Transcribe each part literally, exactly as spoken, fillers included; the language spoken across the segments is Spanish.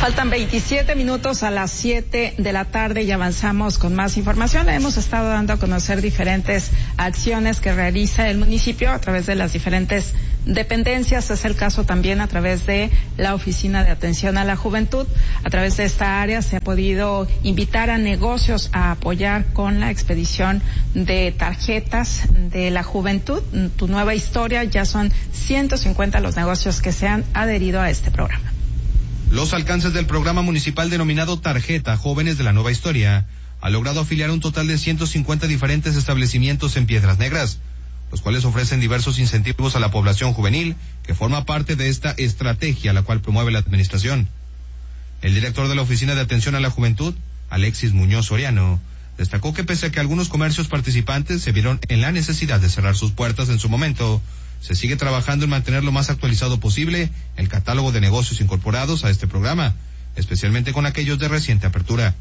Faltan veintisiete minutos a las siete de la tarde y avanzamos con más información. Hemos estado dando a conocer diferentes acciones que realiza el municipio a través de las diferentes dependencias. Es el caso también a través de la Oficina de Atención a la Juventud. A través de esta área se ha podido invitar a negocios a apoyar con la expedición de tarjetas de la juventud. Tu nueva historia, ya son ciento cincuenta los negocios que se han adherido a este programa. Los alcances del programa municipal denominado Tarjeta Jóvenes de la Nueva Historia ha logrado afiliar un total de ciento cincuenta diferentes establecimientos en Piedras Negras, los cuales ofrecen diversos incentivos a la población juvenil que forma parte de esta estrategia, la cual promueve la administración. El director de la Oficina de Atención a la Juventud, Alexis Muñoz Soriano, destacó que pese a que algunos comercios participantes se vieron en la necesidad de cerrar sus puertas en su momento, se sigue trabajando en mantener lo más actualizado posible el catálogo de negocios incorporados a este programa, especialmente con aquellos de reciente apertura.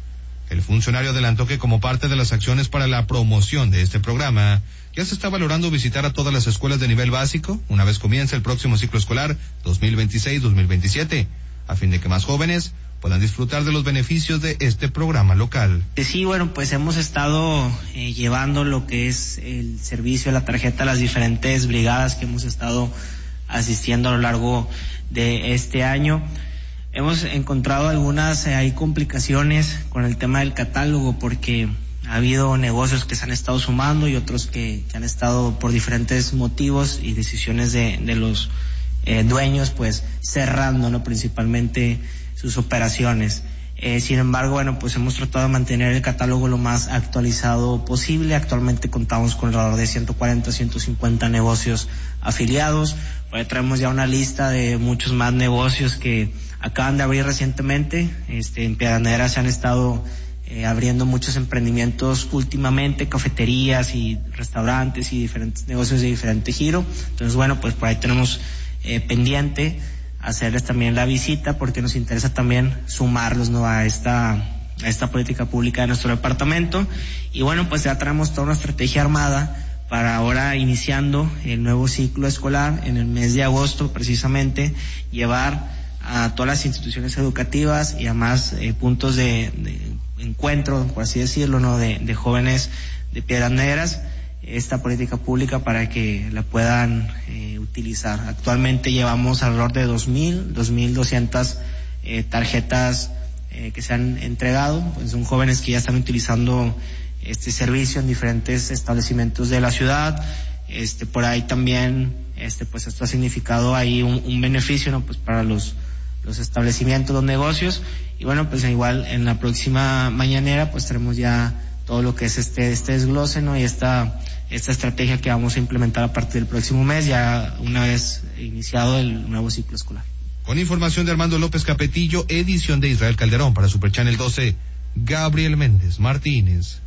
El funcionario adelantó que como parte de las acciones para la promoción de este programa, ya se está valorando visitar a todas las escuelas de nivel básico una vez comience el próximo ciclo escolar dos mil veintiséis dos mil veintisiete, a fin de que más jóvenes puedan disfrutar de los beneficios de este programa local. Sí, bueno, pues hemos estado eh, llevando lo que es el servicio de la tarjeta a las diferentes brigadas que hemos estado asistiendo a lo largo de este año. Hemos encontrado algunas eh, hay complicaciones con el tema del catálogo, porque ha habido negocios que se han estado sumando y otros que, que han estado por diferentes motivos y decisiones de, de los eh, dueños, pues cerrando, ¿no? Principalmente sus operaciones. Eh, sin embargo, bueno, pues hemos tratado de mantener el catálogo lo más actualizado posible. Actualmente contamos con alrededor de ciento cuarenta, ciento cincuenta negocios afiliados. Pues traemos ya una lista de muchos más negocios que acaban de abrir recientemente. Este, en Piedras Negras se han estado eh, abriendo muchos emprendimientos últimamente, cafeterías y restaurantes y diferentes negocios de diferente giro. Entonces, bueno, pues por ahí tenemos eh, pendiente hacerles también la visita, porque nos interesa también sumarlos, ¿no?, a esta a esta política pública de nuestro departamento. Y bueno, pues ya traemos toda una estrategia armada para ahora, iniciando el nuevo ciclo escolar en el mes de agosto, precisamente llevar a todas las instituciones educativas y a más eh, puntos de, de encuentro, por así decirlo, ¿no?, de, de jóvenes de Piedras Negras, esta política pública para que la puedan eh, utilizar. Actualmente llevamos alrededor de dos mil, dos mil doscientas eh, tarjetas eh, que se han entregado. Pues son jóvenes que ya están utilizando este servicio en diferentes establecimientos de la ciudad. Este, por ahí también, este, pues esto ha significado ahí un, un beneficio, ¿no?, pues para los los establecimientos, los negocios. Y bueno, pues igual en la próxima mañanera pues tenemos ya todo lo que es este este desglose, ¿no?, y esta esta estrategia que vamos a implementar a partir del próximo mes, ya una vez iniciado el nuevo ciclo escolar. Con información de Armando López Capetillo, edición de Israel Calderón para Super Channel doce, Gabriel Méndez Martínez.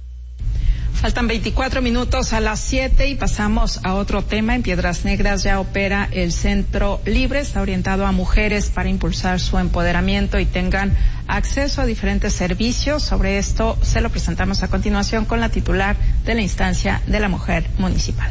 Faltan veinticuatro minutos a las siete y pasamos a otro tema. En Piedras Negras ya opera el Centro Libre, está orientado a mujeres para impulsar su empoderamiento y tengan acceso a diferentes servicios. Sobre esto se lo presentamos a continuación con la titular de la instancia de la mujer municipal.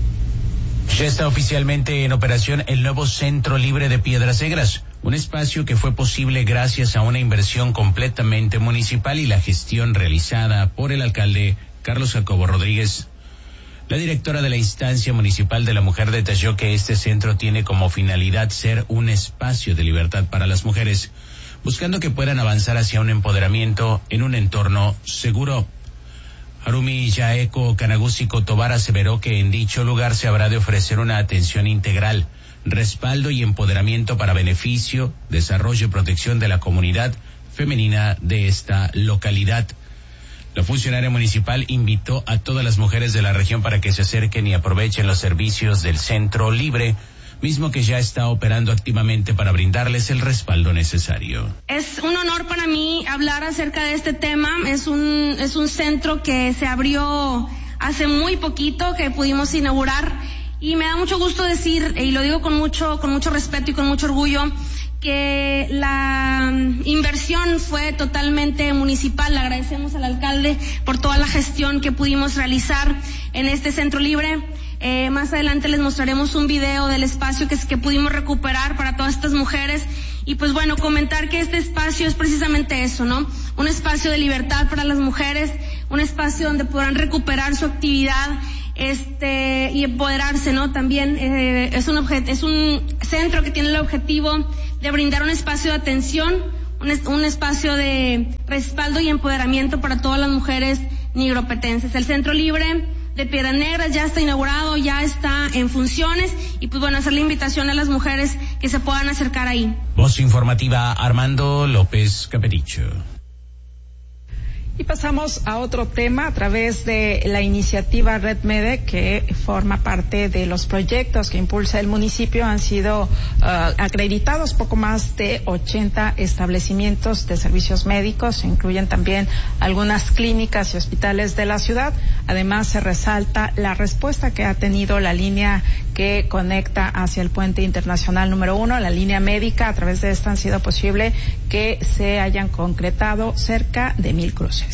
Ya está oficialmente en operación el nuevo Centro Libre de Piedras Negras, un espacio que fue posible gracias a una inversión completamente municipal y la gestión realizada por el alcalde Carlos Jacobo Rodríguez. La directora de la instancia municipal de la mujer detalló que este centro tiene como finalidad ser un espacio de libertad para las mujeres, buscando que puedan avanzar hacia un empoderamiento en un entorno seguro. Harumi Yaeko Kanagusiko Tobar aseveró que en dicho lugar se habrá de ofrecer una atención integral, respaldo y empoderamiento para beneficio, desarrollo y protección de la comunidad femenina de esta localidad. La funcionaria municipal invitó a todas las mujeres de la región para que se acerquen y aprovechen los servicios del Centro Libre, mismo que ya está operando activamente para brindarles el respaldo necesario. Es un honor para mí hablar acerca de este tema. Es un, es un centro que se abrió hace muy poquito, que pudimos inaugurar, y me da mucho gusto decir, y lo digo con mucho, con mucho respeto y con mucho orgullo, que la inversión fue totalmente municipal. Le agradecemos al alcalde por toda la gestión que pudimos realizar en este Centro Libre. Eh, más adelante les mostraremos un video del espacio que, que pudimos recuperar para todas estas mujeres. Y pues bueno, comentar que este espacio es precisamente eso, ¿no? Un espacio de libertad para las mujeres, un espacio donde podrán recuperar su actividad, este, y empoderarse, ¿no? También, eh, es un objet- es un centro que tiene el objetivo de brindar un espacio de atención, un, es- un espacio de respaldo y empoderamiento para todas las mujeres nigropetenses. El Centro Libre de Piedras Negras ya está inaugurado, ya está en funciones, y pues bueno, hacer la invitación a las mujeres que se puedan acercar ahí. Voz informativa, Armando López Capericho. Y pasamos a otro tema a través de la iniciativa Red Mede, que forma parte de los proyectos que impulsa el municipio. Han sido uh, acreditados poco más de ochenta establecimientos de servicios médicos, incluyen también algunas clínicas y hospitales de la ciudad. Además, se resalta la respuesta que ha tenido la línea que conecta hacia el puente internacional número uno, la línea médica. A través de esta han sido posible que se hayan concretado cerca de mil cruces.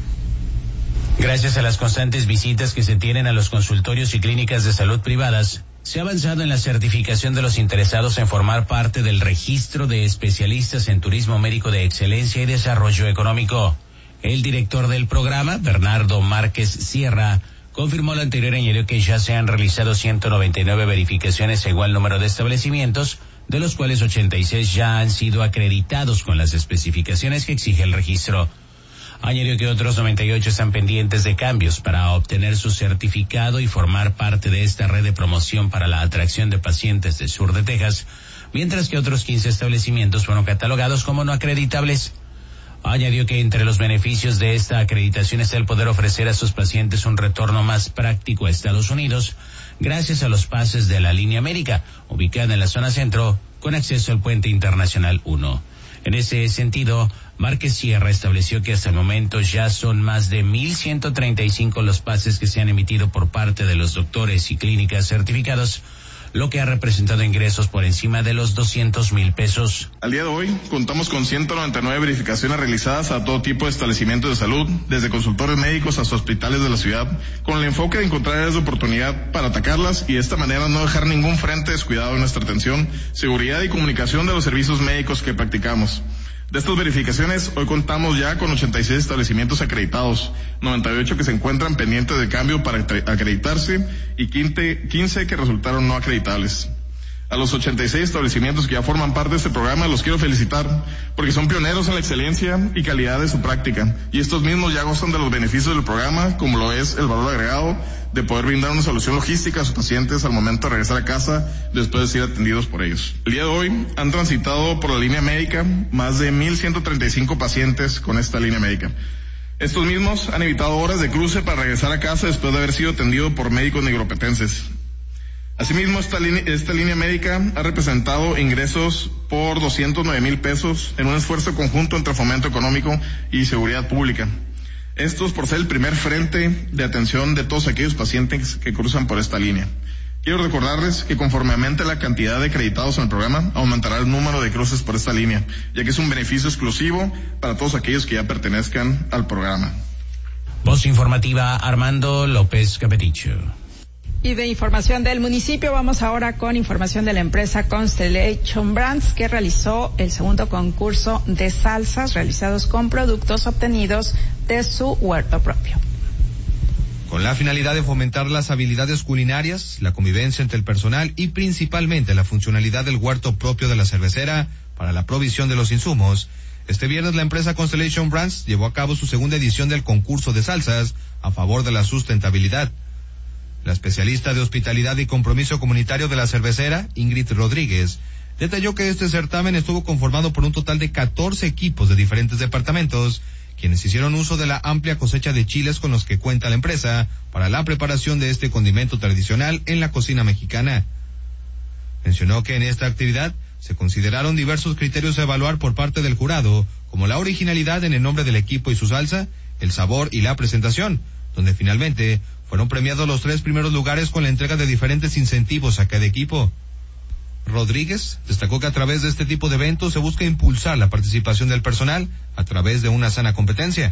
Gracias a las constantes visitas que se tienen a los consultorios y clínicas de salud privadas, se ha avanzado en la certificación de los interesados en formar parte del registro de especialistas en turismo médico de excelencia y desarrollo económico. El director del programa, Bernardo Márquez Sierra, confirmó lo anterior y añadió que ya se han realizado ciento noventa y nueve verificaciones a igual número de establecimientos, de los cuales ochenta y seis ya han sido acreditados con las especificaciones que exige el registro. Añadió que otros noventa y ocho están pendientes de cambios para obtener su certificado y formar parte de esta red de promoción para la atracción de pacientes del sur de Texas, mientras que otros quince establecimientos fueron catalogados como no acreditables. Añadió que entre los beneficios de esta acreditación está el poder ofrecer a sus pacientes un retorno más práctico a Estados Unidos, gracias a los pases de la línea América, ubicada en la zona centro, con acceso al puente internacional uno. En ese sentido, Márquez Sierra estableció que hasta el momento ya son más de mil ciento treinta y cinco los pases que se han emitido por parte de los doctores y clínicas certificados, lo que ha representado ingresos por encima de los doscientos mil pesos. Al día de hoy, contamos con ciento noventa y nueve verificaciones realizadas a todo tipo de establecimientos de salud, desde consultorios médicos hasta hospitales de la ciudad, con el enfoque de encontrar áreas de oportunidad para atacarlas y de esta manera no dejar ningún frente descuidado en nuestra atención, seguridad y comunicación de los servicios médicos que practicamos. De estas verificaciones, hoy contamos ya con ochenta y seis establecimientos acreditados, noventa y ocho que se encuentran pendientes de cambio para acreditarse y quince que resultaron no acreditables. A los ochenta y seis establecimientos que ya forman parte de este programa los quiero felicitar porque son pioneros en la excelencia y calidad de su práctica, y estos mismos ya gozan de los beneficios del programa, como lo es el valor agregado de poder brindar una solución logística a sus pacientes al momento de regresar a casa después de ser atendidos por ellos. El día de hoy han transitado por la línea médica más de mil ciento treinta y cinco pacientes con esta línea médica. Estos mismos han evitado horas de cruce para regresar a casa después de haber sido atendido por médicos nigropetenses. Asimismo, esta línea, esta línea médica ha representado ingresos por doscientos nueve mil pesos en un esfuerzo conjunto entre Fomento Económico y Seguridad Pública. Estos por ser el primer frente de atención de todos aquellos pacientes que cruzan por esta línea. Quiero recordarles que conforme aumente la cantidad de acreditados en el programa, aumentará el número de cruces por esta línea, ya que es un beneficio exclusivo para todos aquellos que ya pertenezcan al programa. Voz informativa, Armando López Capericho. Y de información del municipio, vamos ahora con información de la empresa Constellation Brands, que realizó el segundo concurso de salsas realizados con productos obtenidos de su huerto propio. Con la finalidad de fomentar las habilidades culinarias, la convivencia entre el personal y principalmente la funcionalidad del huerto propio de la cervecera para la provisión de los insumos, este viernes la empresa Constellation Brands llevó a cabo su segunda edición del concurso de salsas a favor de la sustentabilidad. La especialista de hospitalidad y compromiso comunitario de la cervecera, Ingrid Rodríguez, detalló que este certamen estuvo conformado por un total de catorce equipos de diferentes departamentos, quienes hicieron uso de la amplia cosecha de chiles con los que cuenta la empresa para la preparación de este condimento tradicional en la cocina mexicana. Mencionó que en esta actividad se consideraron diversos criterios a evaluar por parte del jurado, como la originalidad en el nombre del equipo y su salsa, el sabor y la presentación, donde finalmente fueron premiados los tres primeros lugares con la entrega de diferentes incentivos a cada equipo. Rodríguez destacó que a través de este tipo de eventos se busca impulsar la participación del personal a través de una sana competencia,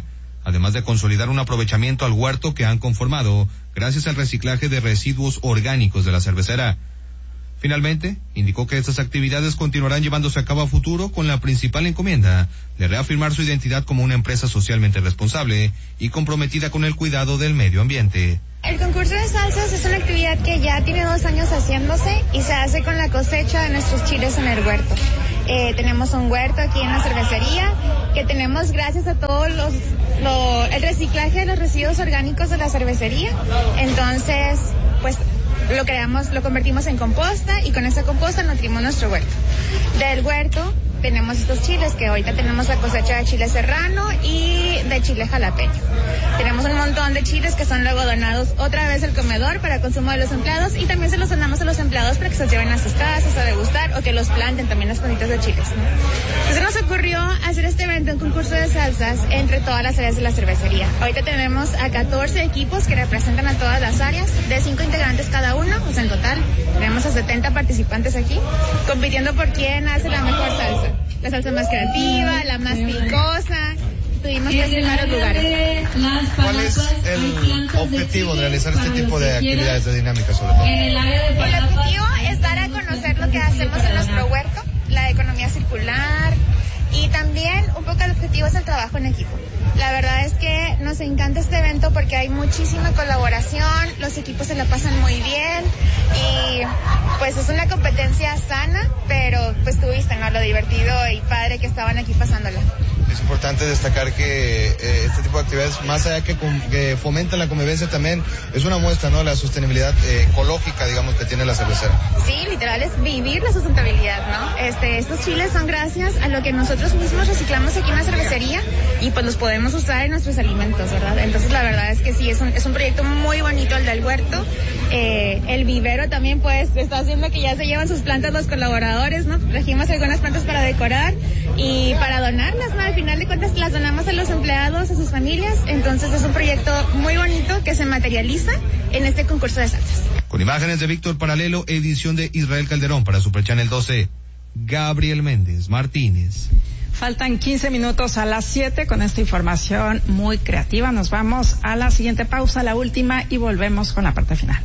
además de consolidar un aprovechamiento al huerto que han conformado gracias al reciclaje de residuos orgánicos de la cervecera. Finalmente, indicó que estas actividades continuarán llevándose a cabo a futuro con la principal encomienda de reafirmar su identidad como una empresa socialmente responsable y comprometida con el cuidado del medio ambiente. El concurso de salsas es una actividad que ya tiene dos años haciéndose y se hace con la cosecha de nuestros chiles en el huerto. Eh, tenemos un huerto aquí en la cervecería que tenemos gracias a todos los, lo, el reciclaje de los residuos orgánicos de la cervecería. Entonces, pues lo creamos, lo convertimos en composta y con esa composta nutrimos nuestro huerto. Del huerto tenemos estos chiles que ahorita tenemos la cosecha de chile serrano y de chile jalapeño. Tenemos un montón de chiles que son luego donados otra vez al comedor para consumo de los empleados y también se los donamos a los empleados para que se los lleven a sus casas a degustar o que los planten también las plantitas de chiles, ¿no? Entonces nos ocurrió hacer este evento, un concurso de salsas entre todas las áreas de la cervecería. Ahorita tenemos a catorce equipos que representan a todas las áreas, de cinco integrantes cada uno, o sea en total tenemos a setenta participantes aquí, compitiendo por quién hace la mejor salsa. La salsa más creativa, la más picosa. Tuvimos tres primeros lugares. ¿Cuál es el objetivo de realizar este tipo de actividades de dinámica sobre todo? El objetivo es dar a conocer lo que hacemos en nuestro huerto, la economía circular y también un poco el objetivo es el trabajo en equipo. La verdad es que nos encanta este evento porque hay muchísima colaboración, los equipos se la pasan muy bien y pues es una competencia sana, pero pues tuviste, ¿no? Lo divertido y padre que estaban aquí pasándola. Es importante destacar que eh, este tipo de actividades, más allá que, que fomentan la convivencia, también es una muestra, ¿no? La sostenibilidad eh, ecológica, digamos, que tiene la cervecera. Sí, literal es vivir la sustentabilidad, ¿no? Este, estos chiles son gracias a lo que nosotros mismos reciclamos aquí en la cervecería y pues los podemos usar en nuestros alimentos, ¿verdad? Entonces la verdad es que sí, es un, es un proyecto muy bonito el del huerto. Eh, el vivero también pues está haciendo que ya se llevan sus plantas los colaboradores, ¿no? Trajimos algunas plantas para decorar y para donarlas, ¿no? Al final de cuentas las donamos a los empleados, a sus familias, entonces es un proyecto muy bonito que se materializa en este concurso de salsas. Con imágenes de Víctor Paralelo, edición de Israel Calderón para Super Channel doce, Gabriel Méndez Martínez. Faltan quince minutos a las siete con esta información muy creativa. Nos vamos a la siguiente pausa, la última, y volvemos con la parte final.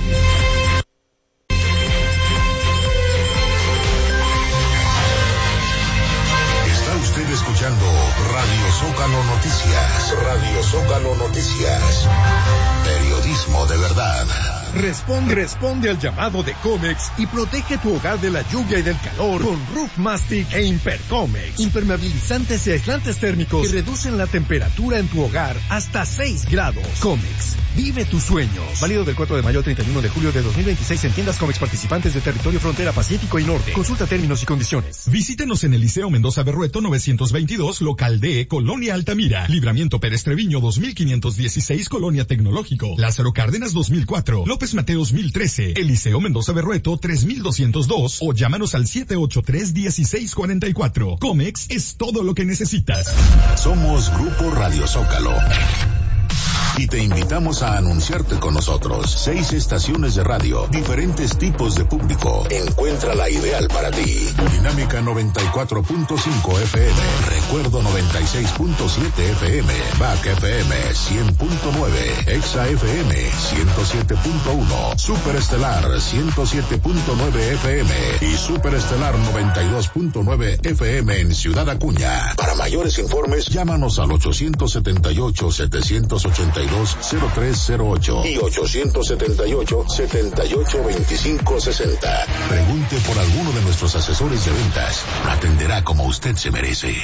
Está usted escuchando Radio Zócalo Noticias. Radio Zócalo Noticias. Periodismo de verdad. Responde, responde al llamado de Comex y protege tu hogar de la lluvia y del calor con Roof Mastic e Impercomex. Impermeabilizantes y aislantes térmicos que reducen la temperatura en tu hogar hasta seis grados. Comex, vive tus sueños. Válido del cuatro de mayo al treinta y uno de julio de dos mil veintiséis en tiendas Comex participantes de territorio frontera Pacífico y Norte. Consulta términos y condiciones. Visítenos en el Liceo Mendoza Berrueto novecientos veintidós, local D, Colonia Altamira. Libramiento Pérez Treviño dos mil quinientos dieciséis, Colonia Tecnológico. Lázaro Cárdenas dos mil cuatro. López Mateos mil trece, Eliseo Mendoza Berrueto tres mil doscientos dos o llámanos al siete ocho tres, dieciséis cuarenta y cuatro. Comex es todo lo que necesitas. Somos Grupo Radio Zócalo y te invitamos a anunciarte con nosotros. Seis estaciones de radio, diferentes tipos de público. Encuentra la ideal para ti. Dinámica noventa y cuatro punto cinco F M, Recuerdo noventa y seis punto siete F M, Back F M cien punto nueve, Exa F M ciento siete punto uno, Superestelar ciento siete punto nueve F M y Superestelar noventa y dos punto nueve F M en Ciudad Acuña. Para mayores informes, llámanos al ochocientos setenta y ocho, setecientos ochenta y dos, cero tres cero ocho y ochocientos setenta y ocho, setenta y ocho, veinticinco sesenta. Pregunte por alguno de nuestros asesores de ventas. Lo atenderá como usted se merece.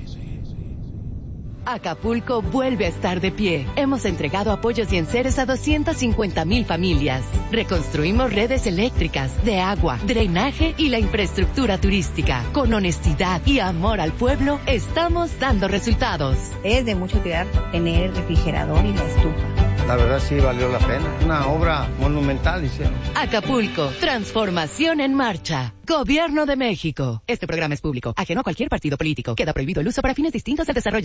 Acapulco vuelve a estar de pie. Hemos entregado apoyos y enseres a doscientas cincuenta mil familias. Reconstruimos redes eléctricas, de agua, drenaje y la infraestructura turística. Con honestidad y amor al pueblo, estamos dando resultados. Es de mucha utilidad tener el refrigerador y la estufa. La verdad sí valió la pena. Una obra monumental hicieron. Acapulco, transformación en marcha. Gobierno de México. Este programa es público, ajeno a cualquier partido político. Queda prohibido el uso para fines distintos del desarrollo